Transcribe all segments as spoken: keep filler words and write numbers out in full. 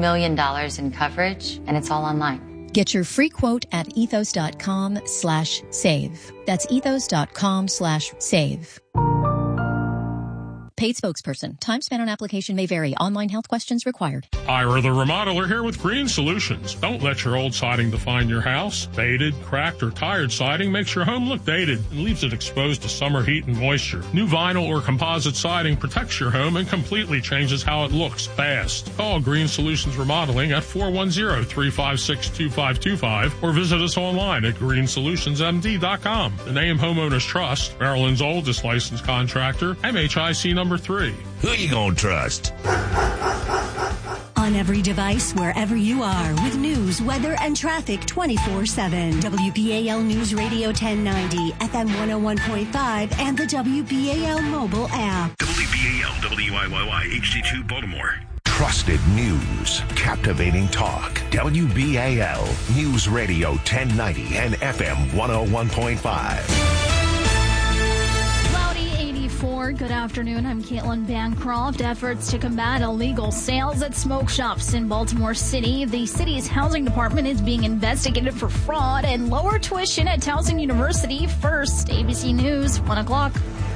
million dollars in coverage, and it's all online. Get your free quote at ethos.com slash save. That's ethos.com slash save. Paid spokesperson. Time spent on application may vary. Online health questions required. Ira the Remodeler here with Green Solutions. Don't let your old siding define your house. Faded, cracked, or tired siding makes your home look dated and leaves it exposed to summer heat and moisture. New vinyl or composite siding protects your home and completely changes how it looks fast. Call Green Solutions Remodeling at four one zero, three five six, two five two five or visit us online at green solutions m d dot com. The name Homeowners Trust, Maryland's oldest licensed contractor, M H I C number three. Who you gonna trust? On every device, wherever you are, with news, weather, and traffic twenty-four seven. W B A L News Radio ten ninety, F M one oh one point five, and the W B A L mobile app. W B A L W I Y Y H D two Baltimore. Trusted news, captivating talk. W B A L News Radio ten ninety and F M one oh one point five. Good afternoon. I'm Caitlin Bancroft. Efforts to combat illegal sales at smoke shops in Baltimore City. The city's housing department is being investigated for fraud and lower tuition at Towson University. First, A B C News, one o'clock.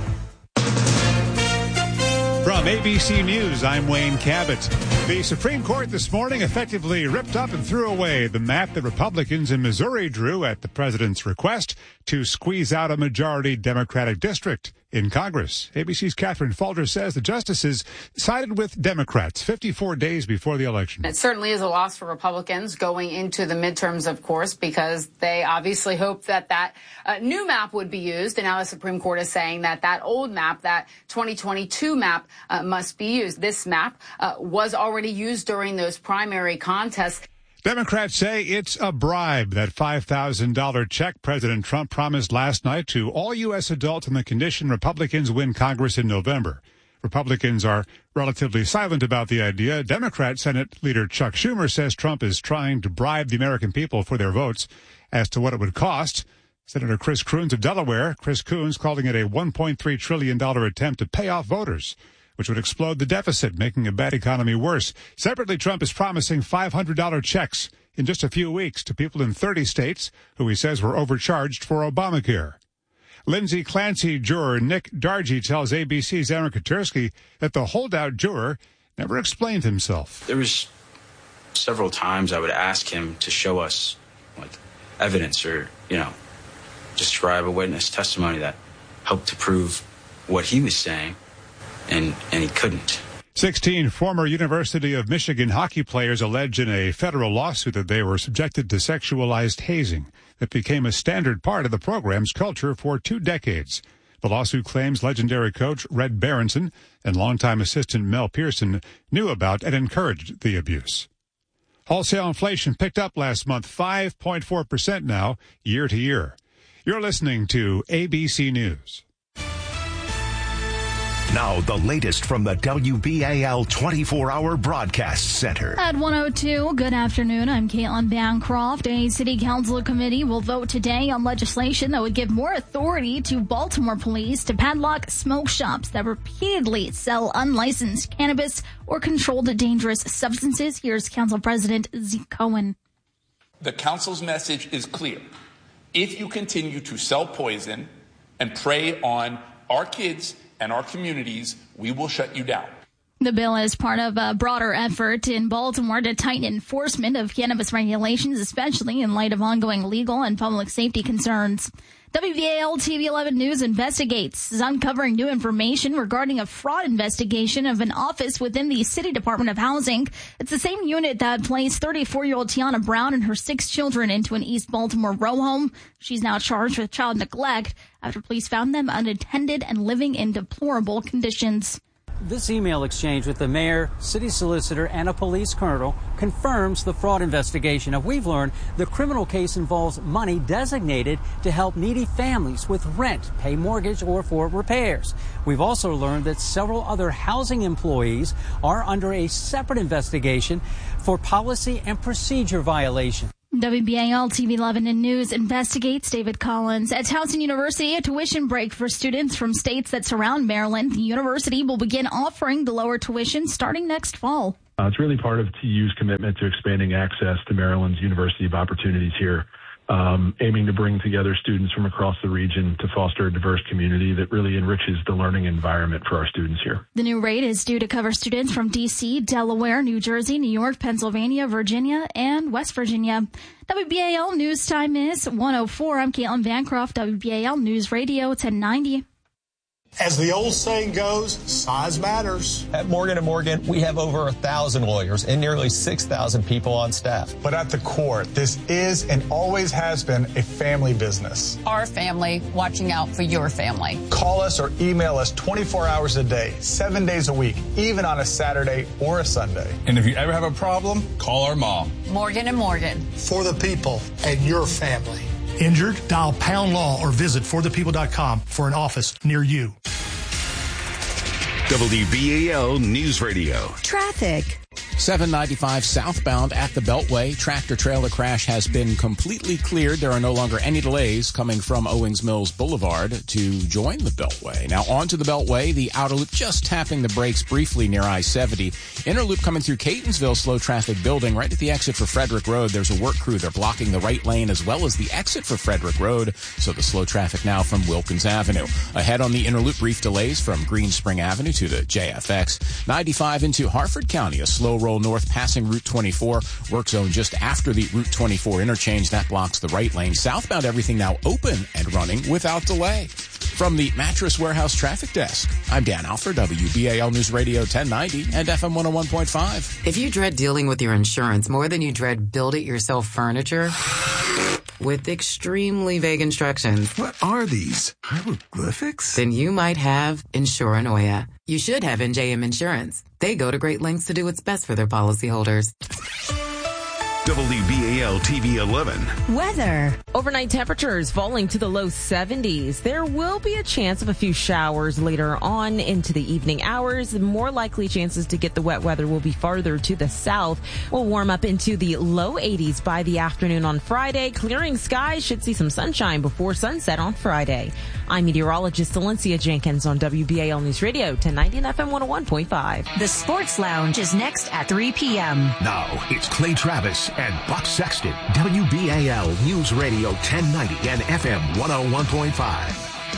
From A B C News, I'm Wayne Cabot. The Supreme Court this morning effectively ripped up and threw away the map that Republicans in Missouri drew at the president's request to squeeze out a majority Democratic district in Congress. A B C's Catherine Falter says the justices sided with Democrats fifty-four days before the election. It certainly is a loss for Republicans going into the midterms, of course, because they obviously hoped that that uh, new map would be used. And now the Supreme Court is saying that that old map, that twenty twenty-two map, uh, must be used. This map uh, was already used during those primary contests. Democrats say it's a bribe, that five thousand dollars check President Trump promised last night to all U S adults on the condition Republicans win Congress in November. Republicans are relatively silent about the idea. Democrat Senate Leader Chuck Schumer says Trump is trying to bribe the American people for their votes. As to what it would cost, Senator Chris Coons of Delaware, Chris Coons calling it a one point three trillion dollars attempt to pay off voters, which would explode the deficit, making a bad economy worse. Separately, Trump is promising five hundred dollars checks in just a few weeks to people in thirty states who he says were overcharged for Obamacare. Lindsay Clancy juror Nick Dargy tells A B C's Aaron Katersky that the holdout juror never explained himself. There was several times I would ask him to show us like evidence or, you know, describe a witness testimony that helped to prove what he was saying. And, and he couldn't. sixteen former University of Michigan hockey players allege in a federal lawsuit that they were subjected to sexualized hazing that became a standard part of the program's culture for two decades. The lawsuit claims legendary coach Red Berenson and longtime assistant Mel Pearson knew about and encouraged the abuse. Wholesale inflation picked up last month, five point four percent now, year to year. You're listening to A B C News. Now, the latest from the W B A L twenty-four hour Broadcast Center. At one oh two, good afternoon. I'm Caitlin Bancroft. A city council committee will vote today on legislation that would give more authority to Baltimore police to padlock smoke shops that repeatedly sell unlicensed cannabis or controlled dangerous substances. Here's Council President Zeke Cohen. The council's message is clear. If you continue to sell poison and prey on our kids and our communities, we will shut you down. The bill is part of a broader effort in Baltimore to tighten enforcement of cannabis regulations, especially in light of ongoing legal and public safety concerns. W B A L T V eleven News Investigates is uncovering new information regarding a fraud investigation of an office within the City Department of Housing. It's the same unit that placed thirty-four-year-old Tiana Brown and her six children into an East Baltimore row home. She's now charged with child neglect after police found them unattended and living in deplorable conditions. This email exchange with the mayor, city solicitor, and a police colonel confirms the fraud investigation. Now, we've learned the criminal case involves money designated to help needy families with rent, pay mortgage, or for repairs. We've also learned that several other housing employees are under a separate investigation for policy and procedure violation. W B A L T V eleven and News investigates. David Collins. At Towson University, a tuition break for students from states that surround Maryland. The university will begin offering the lower tuition starting next fall. Uh, it's really part of T U's commitment to expanding access to Maryland's University of Opportunities here, um, aiming to bring together students from across the region to foster a diverse community that really enriches the learning environment for our students here. The new rate is due to cover students from D C, Delaware, New Jersey, New York, Pennsylvania, Virginia, and West Virginia. W B A L News Time is one oh four. I'm Caitlin Bancroft, W B A L News Radio ten ninety. As the old saying goes, size matters. At Morgan and Morgan, we have over a thousand lawyers and nearly six thousand people on staff. But at the core, this is and always has been a family business. Our family watching out for your family. Call us or email us twenty-four hours a day, seven days a week, even on a Saturday or a Sunday. And if you ever have a problem, call our mom. Morgan and Morgan. For the people and your family. Injured? Dial Pound Law or visit for the people dot com for an office near you. W B A L News Radio. Traffic. seven ninety-five southbound at the Beltway. Tractor-trailer crash has been completely cleared. There are no longer any delays coming from Owings Mills Boulevard to join the Beltway. Now onto the Beltway, the outer loop just tapping the brakes briefly near I seventy. Inner loop coming through Catonsville, slow traffic building right at the exit for Frederick Road. There's a work crew. They're blocking the right lane as well as the exit for Frederick Road. So the slow traffic now from Wilkins Avenue. Ahead on the inner loop, brief delays from Green Spring Avenue to the J F X. ninety-five into Harford County, a slow roll north passing Route twenty-four. Work zone just after the Route twenty-four interchange. That blocks the right lane. Southbound, everything now open and running without delay. From the Mattress Warehouse Traffic Desk, I'm Dan Alford, W B A L News Radio ten ninety and F M one oh one point five. If you dread dealing with your insurance more than you dread build-it-yourself furniture with extremely vague instructions. What are these? Hieroglyphics? Then you might have Insuranoia. You should have N J M Insurance. They go to great lengths to do what's best for their policyholders. W B A L T V eleven. Weather. Overnight temperatures falling to the low seventies. There will be a chance of a few showers later on into the evening hours. More likely chances to get the wet weather will be farther to the south. We'll warm up into the low eighties by the afternoon on Friday. Clearing skies, should see some sunshine before sunset on Friday. I'm meteorologist Valencia Jenkins on W B A L News Radio ten ninety and F M one oh one point five. The Sports Lounge is next at three p.m. Now it's Clay Travis and Buck Sexton. W B A L News Radio ten ninety and F M one oh one point five.